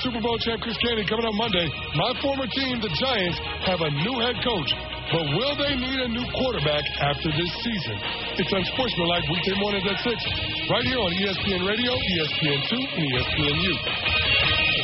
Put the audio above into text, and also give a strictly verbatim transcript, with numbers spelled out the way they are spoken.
Super Bowl champ Chris Canty coming up Monday. My former team, the Giants, have a new head coach. But will they need a new quarterback after this season? It's Unsportsmanlike weekday mornings at six, right here on E S P N Radio, E S P N two, and E S P N U.